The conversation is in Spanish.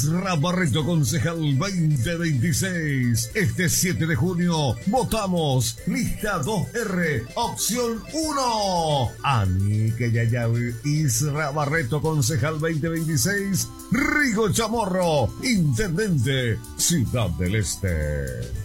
Isra Barreto, concejal 2026. Este 7 de junio votamos lista 2R, opción 1. Aníque Yayaui, Isra Barreto, concejal 2026. Rigo Chamorro, intendente, Ciudad del Este.